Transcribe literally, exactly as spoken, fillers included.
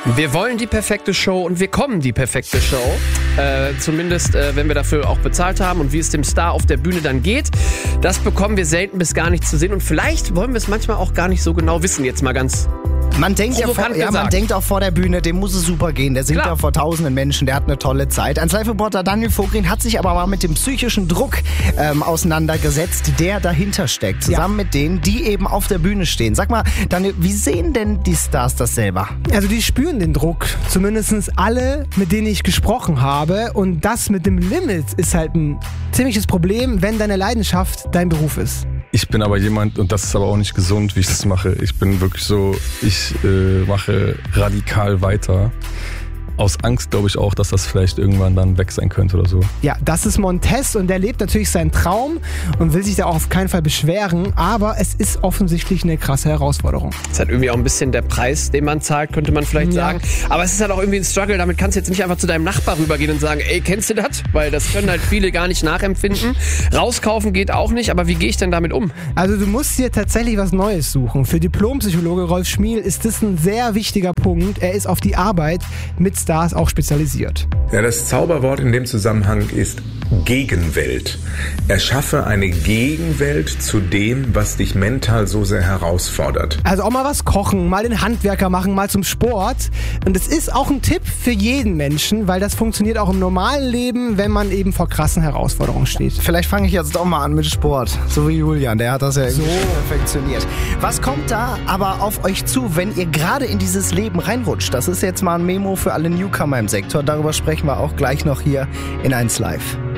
Wir wollen die perfekte Show und wir kommen die perfekte Show. Äh, zumindest, äh, wenn wir dafür auch bezahlt haben und wie es dem Star auf der Bühne dann geht. Das bekommen wir selten bis gar nicht zu sehen und vielleicht wollen wir es manchmal auch gar nicht so genau wissen, jetzt mal ganz... Man denkt ja, vor, ja man denkt auch vor der Bühne, dem muss es super gehen. Der singt Klar. da vor tausenden Menschen, der hat eine tolle Zeit. Ein Live-Reporter Daniel Vogrin hat sich aber mal mit dem psychischen Druck ähm, auseinandergesetzt, der dahinter steckt. Zusammen ja. mit denen, die eben auf der Bühne stehen. Sag mal, Daniel, wie sehen denn die Stars das selber? Also die spüren den Druck. Zumindest alle, mit denen ich gesprochen habe. Und das mit dem Limit ist halt ein ziemliches Problem, wenn deine Leidenschaft dein Beruf ist. Ich bin aber jemand, und das ist aber auch nicht gesund, wie ich das mache. Ich bin wirklich so, ich äh, mache radikal weiter. Aus Angst glaube ich auch, dass das vielleicht irgendwann dann weg sein könnte oder so. Ja, das ist Montez und der lebt natürlich seinen Traum und will sich da auch auf keinen Fall beschweren, aber es ist offensichtlich eine krasse Herausforderung. Das ist halt irgendwie auch ein bisschen der Preis, den man zahlt, könnte man vielleicht Ja. sagen. Aber es ist halt auch irgendwie ein Struggle, damit kannst du jetzt nicht einfach zu deinem Nachbar rübergehen und sagen, ey, kennst du das? Weil das können halt viele gar nicht nachempfinden. Rauskaufen geht auch nicht, aber wie gehe ich denn damit um? Also du musst dir tatsächlich was Neues suchen. Für Diplompsychologe Rolf Schmiel ist das ein sehr wichtiger Punkt. Er ist auf die Arbeit mit Stars auch spezialisiert. Ja, das Zauberwort in dem Zusammenhang ist Gegenwelt. Erschaffe eine Gegenwelt zu dem, was dich mental so sehr herausfordert. Also auch mal was kochen, mal den Handwerker machen, mal zum Sport. Und es ist auch ein Tipp für jeden Menschen, weil das funktioniert auch im normalen Leben, wenn man eben vor krassen Herausforderungen steht. Vielleicht fange ich jetzt doch mal an mit Sport. So wie Julian, der hat das ja irgendwie so perfektioniert. Was kommt da aber auf euch zu, wenn ihr gerade in dieses Leben reinrutscht? Das ist jetzt mal ein Memo für alle Newcomer im Sektor. Darüber sprechen wir auch gleich noch hier in eins Live.